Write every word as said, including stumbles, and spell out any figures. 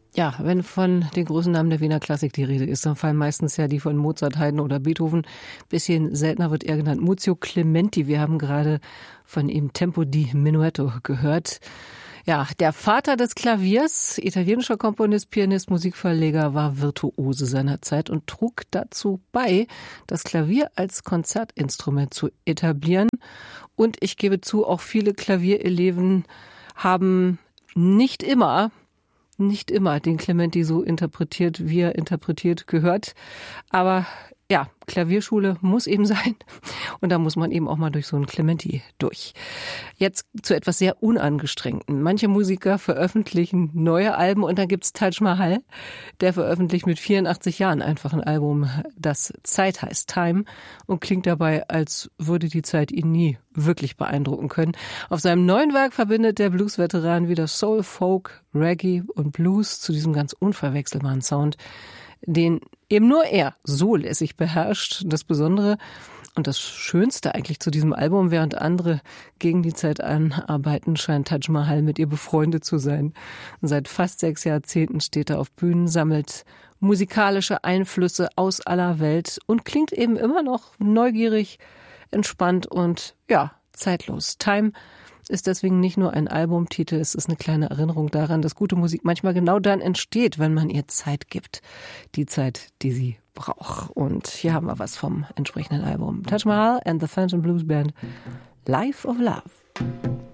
Ja, wenn von den großen Namen der Wiener Klassik die Rede ist, dann fallen meistens ja die von Mozart, Haydn oder Beethoven. Bisschen seltener wird er genannt Muzio Clementi. Wir haben gerade von ihm Tempo di Menuetto gehört. Ja, der Vater des Klaviers, italienischer Komponist, Pianist, Musikverleger, war Virtuose seiner Zeit und trug dazu bei, das Klavier als Konzertinstrument zu etablieren. Und ich gebe zu, auch viele Klaviereleven haben nicht immer nicht immer den Clementi so interpretiert, wie er interpretiert gehört. Aber ja, Klavierschule muss eben sein. Und da muss man eben auch mal durch so einen Clementi durch. Jetzt zu etwas sehr Unangestrengten. Manche Musiker veröffentlichen neue Alben und dann gibt's Taj Mahal. Der veröffentlicht mit vierundachtzig Jahren einfach ein Album, das Zeit heißt, Time, und klingt dabei, als würde die Zeit ihn nie wirklich beeindrucken können. Auf seinem neuen Werk verbindet der Blues-Veteran wieder Soul, Folk, Reggae und Blues zu diesem ganz unverwechselbaren Sound, den eben nur er so lässig beherrscht. Das Besondere und das Schönste eigentlich zu diesem Album, während andere gegen die Zeit anarbeiten, scheint Taj Mahal mit ihr befreundet zu sein. Und seit fast sechs Jahrzehnten steht er auf Bühnen, sammelt musikalische Einflüsse aus aller Welt und klingt eben immer noch neugierig, entspannt und ja, zeitlos. Time ist deswegen nicht nur ein Albumtitel, es ist eine kleine Erinnerung daran, dass gute Musik manchmal genau dann entsteht, wenn man ihr Zeit gibt. Die Zeit, die sie braucht. Und hier haben wir was vom entsprechenden Album. Taj Mahal and the Phantom Blues Band, Life of Love.